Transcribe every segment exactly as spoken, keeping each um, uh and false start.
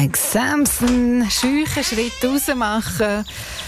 Meg Samson, scheuchen Schritt rausmachen.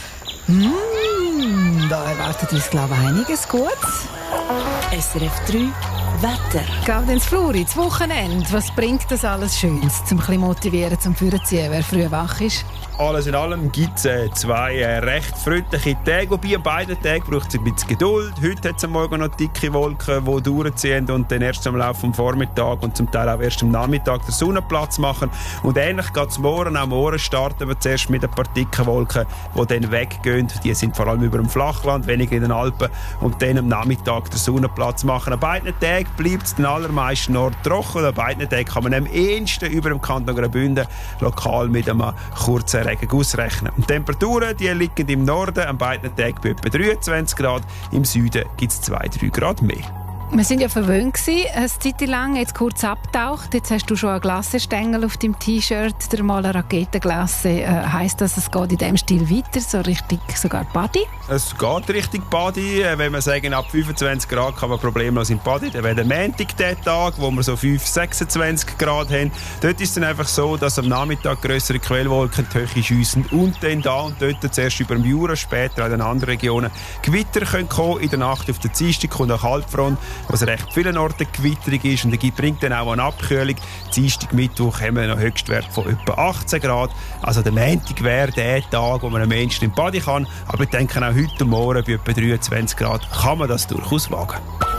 Mm, da erwartet uns, glaube ich, einiges Gutes. S R F drei Wetter. Gaudenz Fluri, das Wochenende. Was bringt das alles Schönes, um ein bisschen motivieren, zum Vorziehen, wer früh wach ist? Alles in allem gibt es äh, zwei äh, recht freundliche Tage, wobei an beiden Tagen braucht es ein bisschen Geduld. Heute hat es am Morgen noch dicke Wolken, die durchziehen und dann erst am Laufe des Vormittags und zum Teil auch erst am Nachmittag den Sonnenplatz machen. Und ähnlich geht es morgen. Auch morgen starten wir zuerst mit ein paar dicken Wolken, die dann weggehen. Die sind vor allem über dem Flachland, weniger in den Alpen. Und dann am Nachmittag den Sonnenplatz machen. An beiden Tagen bleibt es den allermeisten Nord trocken. Und an beiden Tagen kann man am ehesten über dem Kanton Graubünden lokal mit einem kurzen Regenguss rechnen. Und die Temperaturen die liegen im Norden an beiden Tagen bei etwa dreiundzwanzig Grad. Im Süden gibt es zwei bis drei Grad mehr. Wir waren ja verwöhnt gewesen, eine Zeit lang, jetzt kurz abgetaucht. Jetzt hast du schon einen Glassenstängel auf deinem T-Shirt, der mal eine Raketenglasse. Äh, heisst das, es geht in diesem Stil weiter, so richtig sogar Body? Es geht richtig Body. Wenn wir sagen, ab fünfundzwanzig Grad kann man problemlos in Body. Dann wäre der Montag der Tag, wo wir so fünf, sechsundzwanzig Grad haben. Dort ist es dann einfach so, dass am Nachmittag grössere Quellwolken die Höhe schiessen und dann da und dort zuerst über dem Jura, später in den anderen Regionen Gewitter können kommen. In der Nacht auf der Dienstag kommt eine Kaltfront, was recht vielen Orten gewitterig ist und die bringt dann auch eine Abkühlung. Dienstag, Mittwoch haben wir noch Höchstwert von etwa achtzehn Grad. Also der Montag wäre der Tag, wo man am ehesten im Body kann. Aber ich denke auch heute und morgen bei etwa dreiundzwanzig Grad kann man das durchaus wagen.